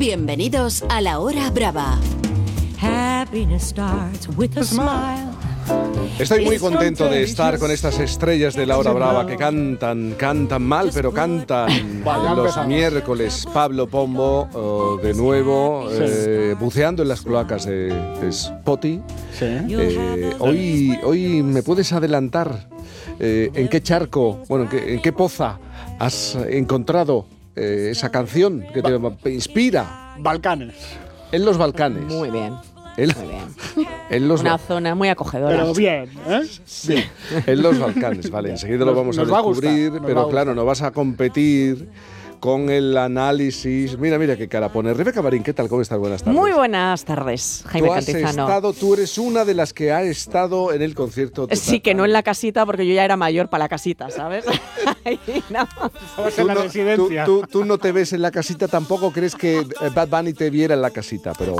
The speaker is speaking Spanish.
Bienvenidos a La Hora Brava. Happiness starts with a smile. Estoy muy contento de estar con estas estrellas de La Hora Brava que cantan mal, pero cantan los miércoles. Pablo Pombo, de nuevo, buceando en las cloacas de Spotify. Sí. Hoy me puedes adelantar en qué charco, bueno, en qué poza has encontrado esa canción que te inspira. Balcanes. En los Balcanes. Muy bien. Muy bien. En los Una zona muy acogedora. Pero bien, ¿eh? Sí, en los Balcanes, vale, enseguida lo vamos a descubrir, pero claro, no vas a competir con el análisis. Mira qué cara pone. Rebeca Marín, ¿qué tal? ¿Cómo estás? Buenas tardes. Muy buenas tardes, Jaime Cantizano. Tú eres una de las que ha estado en el concierto. Sí, que no en la casita, porque yo ya era mayor para la casita, ¿sabes? No. Estabas en la residencia. Tú no te ves en la casita, tampoco crees que Bad Bunny te viera en la casita, pero